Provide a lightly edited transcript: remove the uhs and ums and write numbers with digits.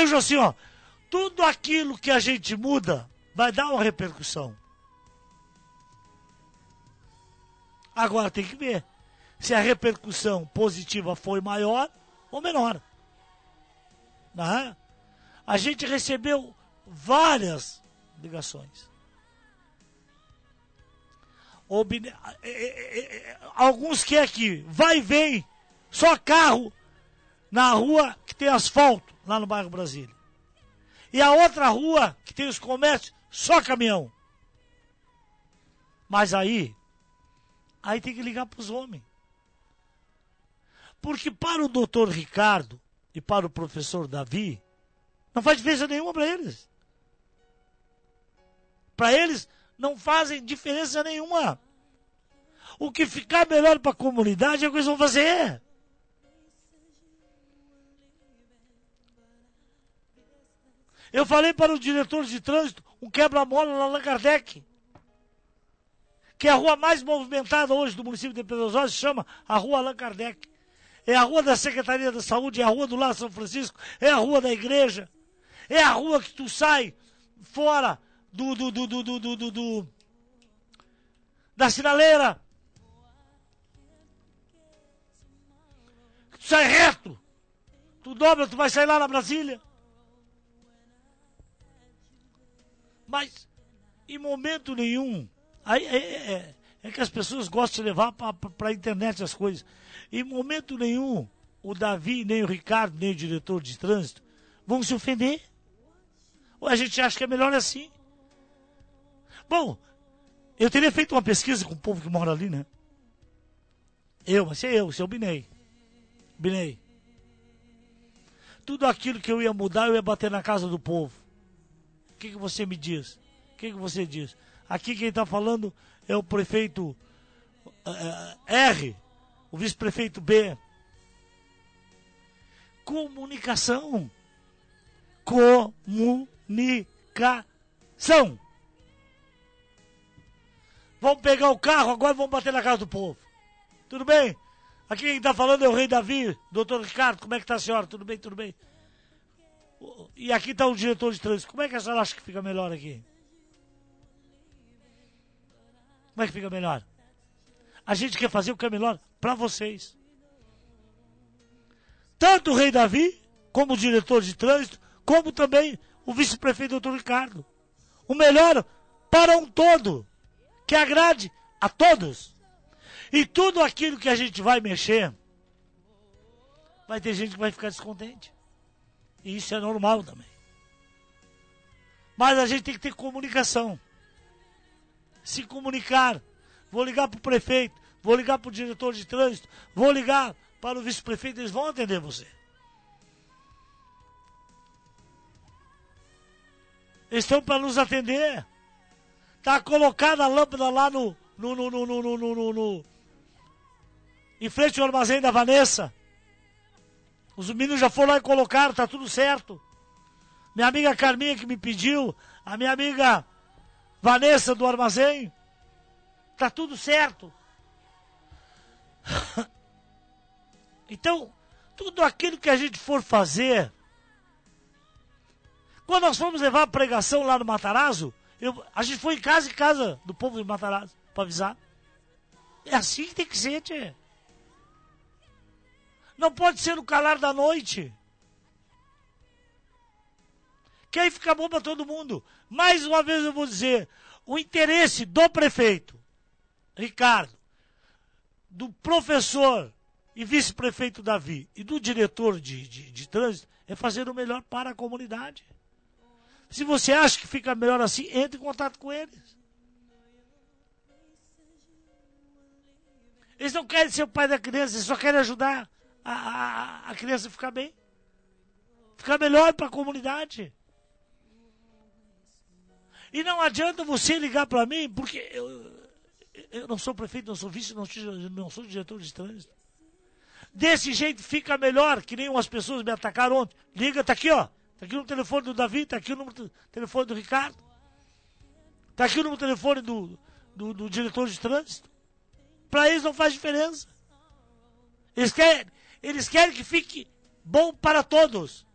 vejo assim, ó, tudo aquilo que a gente muda vai dar uma repercussão. Agora tem que ver se a repercussão positiva foi maior ou menor. Né? A gente recebeu várias ligações. Alguns que aqui, vai e vem, só carro na rua que tem asfalto, lá no bairro Brasília. E a outra rua que tem os comércios, só caminhão. Mas aí tem que ligar para os homens. Porque para o doutor Ricardo e para o professor Davi, não faz diferença nenhuma para eles. Para eles, não fazem diferença nenhuma. O que ficar melhor para a comunidade é o que eles vão fazer. Eu falei para o diretor de trânsito, um quebra-mola na Allan Kardec, que é a rua mais movimentada hoje do município de Pedro Osório, se chama a Rua Allan Kardec. É a rua da Secretaria da Saúde, é a rua do Lar São Francisco, é a rua da igreja, é a rua que tu sai fora da sinaleira. Tu sai reto, tu dobra, tu vai sair lá na Brasília. Mas, em momento nenhum, é que as pessoas gostam de levar para a internet as coisas. Em momento nenhum, o Davi, nem o Ricardo, nem o diretor de trânsito vão se ofender. Ou a gente acha que é melhor assim. Bom, eu teria feito uma pesquisa com o povo que mora ali, né? Esse é o Binei. Tudo aquilo que eu ia mudar, eu ia bater na casa do povo. O que você me diz? O que você diz? Aqui quem está falando é o prefeito R, o vice-prefeito B. Comunicação. Vamos pegar o carro, agora vamos bater na casa do povo. Tudo bem? Aqui quem está falando é o rei Davi, doutor Ricardo, como é que está a senhora? Tudo bem, tudo bem. E aqui está o diretor de trânsito. Como é que a senhora acha que fica melhor aqui? Como é que fica melhor? A gente quer fazer o que é melhor para vocês. Tanto o rei Davi, como o diretor de trânsito, como também o vice-prefeito doutor Ricardo. O melhor para um todo, que agrade a todos. E tudo aquilo que a gente vai mexer, vai ter gente que vai ficar descontente. E isso é normal também. Mas a gente tem que ter comunicação. Se comunicar. Vou ligar para o prefeito, vou ligar para o diretor de trânsito, vou ligar para o vice-prefeito, eles vão atender você. Eles estão para nos atender. Está colocada a lâmpada lá em frente ao armazém da Vanessa. Os meninos já foram lá e colocaram, tá tudo certo. Minha amiga Carminha que me pediu, a minha amiga Vanessa do armazém, tá tudo certo. Então, tudo aquilo que a gente for fazer, quando nós fomos levar a pregação lá no Matarazzo, a gente foi em casa do povo de Matarazzo, para avisar. É assim que tem que ser, tchê. Não pode ser no calar da noite. Que aí fica bom para todo mundo. Mais uma vez eu vou dizer, o interesse do prefeito, Ricardo, do professor e vice-prefeito Davi e do diretor de trânsito é fazer o melhor para a comunidade. Se você acha que fica melhor assim, entre em contato com eles. Eles não querem ser o pai da criança, eles só querem ajudar a criança a ficar bem. Ficar melhor para a comunidade. E não adianta você ligar para mim, porque eu não sou prefeito, não sou vice, não sou diretor de trânsito. Desse jeito fica melhor, que nem umas pessoas me atacaram ontem. Liga, tá aqui, ó. Tá aqui no telefone do Davi, tá aqui no telefone do Ricardo. Tá aqui no telefone do diretor de trânsito. Para eles não faz diferença. Eles querem que fique bom para todos.